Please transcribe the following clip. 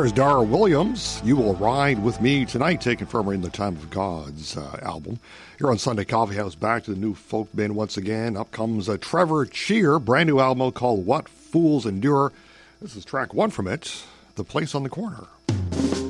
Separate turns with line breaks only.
There's Dara Williams. You Will Ride With Me Tonight, taken from her In the Time of God's album. Here on Sunday Coffee House, back to the new folk bin once again. Up comes Trevor Cheer, brand new album called What Fools Endure. This is track one from it, The Place on the Corner.